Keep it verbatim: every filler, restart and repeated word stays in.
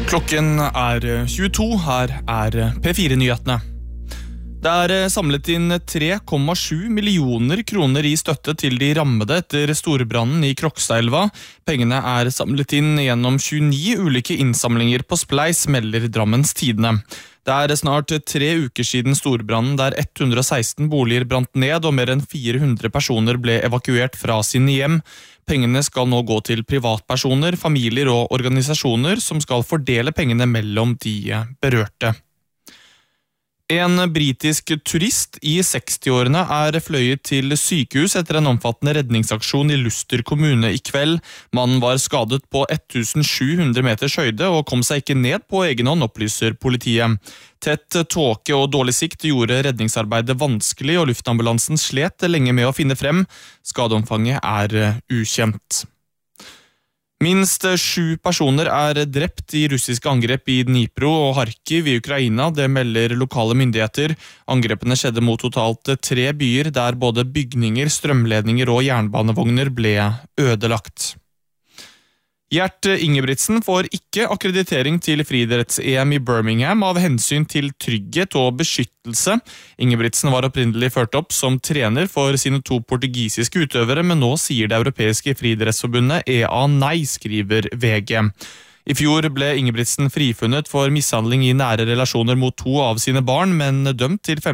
Klokken er tjueto, her er P fire-nyhetene. Det er samlet inn tre komma sju millioner kroner i støtte til de rammede etter storbrannen i Krokstadelva. Pengene er samlet inn gjennom tjueni ulike innsamlinger på Spleis, melder Drammens Tidende. Det er snart tre uker siden storbrannen der ett hundre og seksten boliger brant ned og mer enn fire hundre personer ble evakuert fra sine hjem. Pengene skal nå gå til privatpersoner, familier og organisasjoner som skal fordele pengene mellom de berørte. En britisk turist i sekstiårene er fløyet til sykehus etter en omfattende redningsaksjon i Luster kommune i kveld. Mannen var skadet på tusen sju hundre meters høyde og kom seg ikke ned på egen hånd, opplyser politiet. Tett tåke og dårlig sikt gjorde redningsarbeidet vanskelig, og luftambulansen slet lenge med å finne frem. Skadeomfanget er ukjent. Minst sju personer er drept i russiske angrep i Dnipro og Kharkiv i Ukraina, det melder lokale myndigheter. Angrepene skjedde mot totalt tre byer der både bygninger, strømledninger og jernbanevogner ble ødelagt. Gjert Ingebrigtsen får ikke akkreditering til friidretts-E M i Birmingham av hensyn til trygghet og beskyttelse. Ingebrigtsen var opprinnelig ført opp som trener for sine to portugisiske utøvere, men nå sier det europeiske friidrettsforbundet E A nei, skriver V G. I fjor ble Ingebrigtsen frifunnet for mishandling i nære relasjoner mot to av sine barn, men dømt til